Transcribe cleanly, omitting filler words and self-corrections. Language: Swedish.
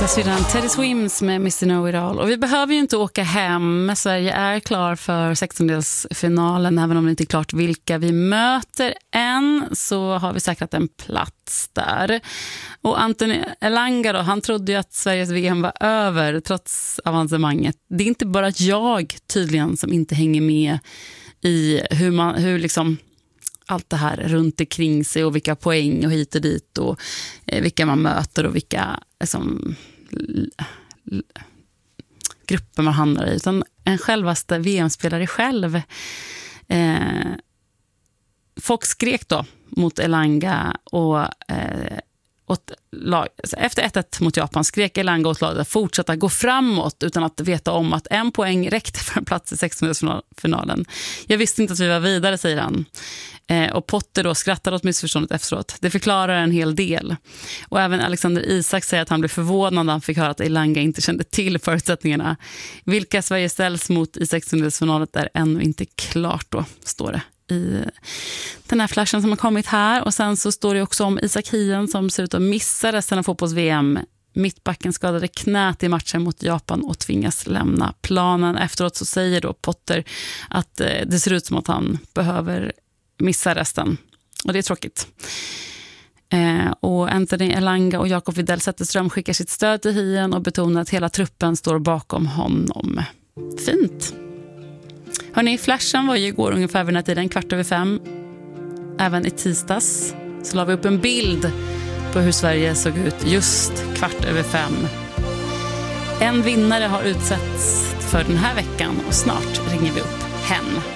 Sedan Teddy Swims med Mr. Know It All. Och vi behöver ju inte åka hem. Sverige är klar för 16-delsfinalen. Även om det inte är klart vilka vi möter än, så har vi säkrat en plats där. Och Anthony Elanga då, han trodde ju att Sveriges VM var över trots avancemanget. Det är inte bara jag tydligen som inte hänger med i hur liksom allt det här runt omkring sig och vilka poäng och hit och dit och vilka man möter och vilka liksom, grupper man hamnar i, utan en självaste VM-spelare själv. Folk skrek då mot Elanga och efter 1-1 mot Japan skrek Elanga åt laget att fortsätta gå framåt utan att veta om att en poäng räckte för en plats i 16-finalen. Jag visste inte att vi var vidare, säger han. Och Potter då skrattade åt missförståndet efteråt. Det förklarar en hel del. Och även Alexander Isak säger att han blev förvånad när han fick höra att Elanga inte kände till förutsättningarna. Vilka Sverige ställs mot i 16-finalen är ännu inte klart då, står det i den här flashen som har kommit här. Och sen så står det också om Isak Hien som ser ut att missa resten av fotbolls-VM. Mittbacken skadade knät i matchen mot Japan och tvingas lämna planen. Efteråt så säger då Potter att det ser ut som att han behöver missa resten. Och det är tråkigt. Och Anthony Elanga och Jakob Widell Zetterström skickar sitt stöd till Hien och betonar att hela truppen står bakom honom. Fint. Hörrni, flashen var ju igår ungefär vid den här tiden, 4:15. Även i tisdags så la vi upp en bild på hur Sverige såg ut just 4:15. En vinnare har utsetts för den här veckan och snart ringer vi upp hen.